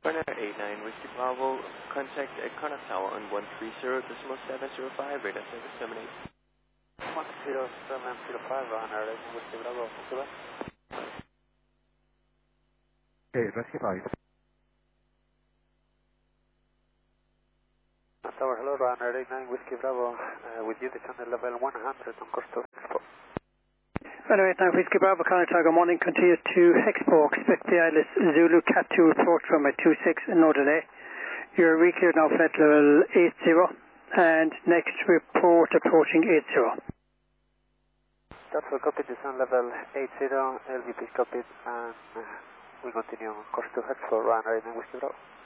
Runner 89 Whiskey Bravo, contact Connor Tower on 130.705, radar 778. 10705, Runner 89 Whiskey Bravo, over. Okay, Whiskey 5. Tower, hello, Runner 89 Whiskey Bravo, with you descend level 100 on course to Expo. Runner 89 Whiskey Bravo, Connor Tower, morning, continue to Expo, expect the ILS Zulu Cat 2 report from a 26, no delay. You're recleared now flight level 80, and next report approaching 80. That's for copy, descend level 80, LVP copied, and we continue on course to Expo, Runner 89 Whiskey Bravo.